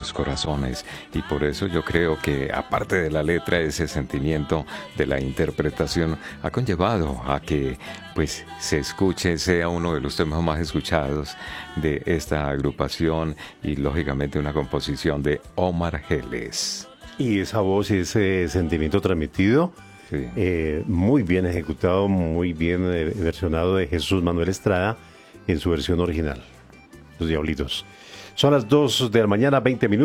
nuestros corazones. Y por eso yo creo que, aparte de la letra, ese sentimiento de la interpretación ha conllevado a que pues se escuche, sea uno de los temas más escuchados de esta agrupación y lógicamente una composición de Omar Geles. Y esa voz y ese sentimiento transmitido, sí, muy bien ejecutado, muy bien versionado de Jesús Manuel Estrada en su versión original, Los Diablitos. Son las 2 de la mañana, 20 minutos.